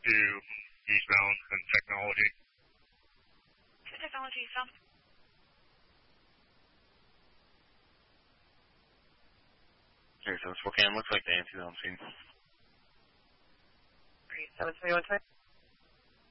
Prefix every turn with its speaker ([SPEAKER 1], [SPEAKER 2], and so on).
[SPEAKER 1] to eastbound and technology.
[SPEAKER 2] Technology eastbound.
[SPEAKER 3] Okay, so Spokane looks like the ANSI's on scene.
[SPEAKER 2] 37313.